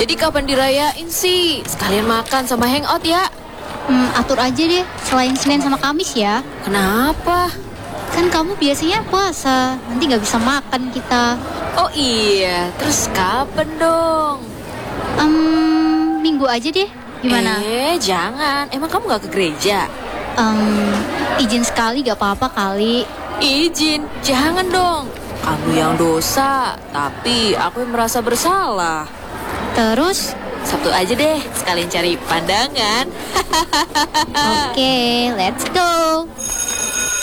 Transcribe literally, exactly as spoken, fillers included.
Jadi kapan dirayain sih? Sekalian makan sama hangout ya. Hmm, atur aja deh, selain Senin sama Kamis ya. Kenapa? Kan kamu biasanya puasa, nanti gak bisa makan kita. Oh iya, terus kapan dong? um, Minggu aja deh, gimana? Eh, jangan. Emang kamu gak ke gereja? Um, izin sekali gak apa-apa kali. Izin, jangan dong. Kamu yang dosa, tapi aku yang merasa bersalah. Terus? Sabtu aja deh, sekalian cari pandangan. Oke, okay, let's go.